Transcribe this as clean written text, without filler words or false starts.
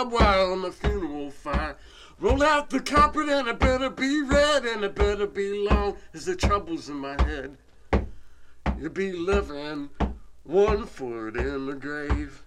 barbed wire on the funeral fire. Roll out the carpet and it better be red and it better be long as the trouble's in my head. You'll be living 1 foot in the grave.